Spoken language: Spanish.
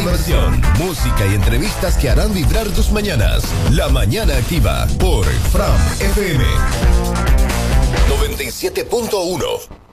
diversión, música y entrevistas que harán vibrar tus mañanas. La Mañana Activa por Fram FM 97.1.